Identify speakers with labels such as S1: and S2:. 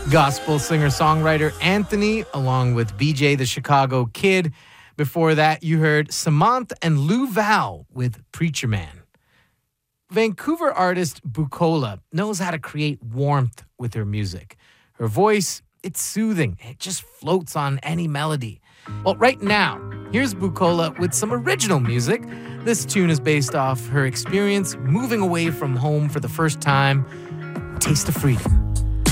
S1: Gospel singer-songwriter Anthony, along with BJ the Chicago Kid. Before that, you heard Samantha and Lou Val with Preacher Man. Vancouver artist Bukola knows how to create warmth with her music. Her voice, it's soothing. It just floats on any melody. Well, right now, here's Bukola with some original music. This tune is based off her experience moving away from home for the first time. Taste of Freedom.